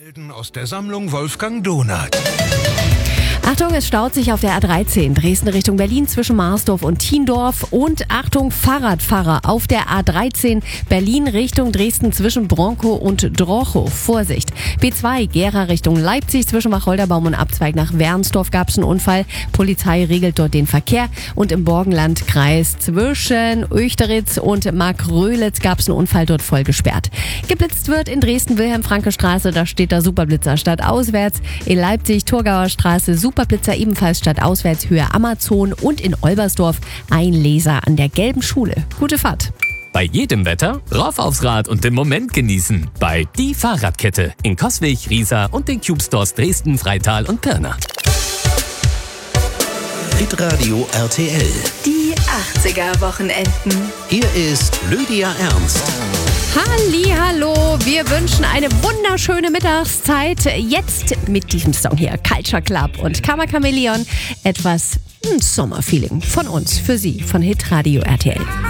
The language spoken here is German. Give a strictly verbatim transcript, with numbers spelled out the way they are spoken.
Helden aus der Sammlung Wolfgang Donath. Achtung, es staut sich auf der A dreizehn, Dresden Richtung Berlin zwischen Marsdorf und Thiendorf. Und Achtung, Fahrradfahrer auf der A dreizehn, Berlin Richtung Dresden zwischen Bronkow und Drochow. Vorsicht. B zwei, Gera Richtung Leipzig zwischen Wacholderbaum und Abzweig nach Wernsdorf gab es einen Unfall. Polizei regelt dort den Verkehr. Und im Borgenlandkreis zwischen Uechteritz und Markröhlitz gab es einen Unfall, dort voll gesperrt. Geblitzt wird in Dresden Wilhelm-Franke-Straße, da steht der Superblitzer stadtauswärts. In Leipzig Thurgauer Straße Superblitzer ebenfalls stadtauswärts Höhe Amazon und in Olbersdorf ein Laser an der Gelben Schule. Gute Fahrt. Bei jedem Wetter rauf aufs Rad und den Moment genießen. Bei Die Fahrradkette in Coswig, Riesa und den Cube Stores Dresden, Freital und Pirna. Hitradio R T L. Die achtziger-Wochenenden. Hier ist Lydia Ernst. Hallihallo, wir wünschen eine wunderschöne Mittagszeit. Jetzt mit diesem Song hier, Culture Club und Karma Chameleon. Etwas hm, Sommerfeeling von uns, für Sie, von Hitradio R T L.